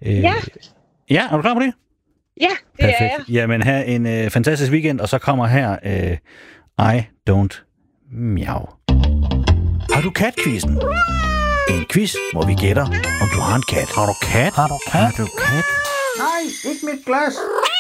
Ja. Ja, er du klar på det? Ja, det Perfekt. er jeg. Jamen, have en fantastisk weekend, og så kommer her I Don't Meow. Har du kat-quizzen? En quiz, hvor vi gætter, om du har en kat. Har du kat? Har du kat? Har du kat? Nej, ikke mit glas.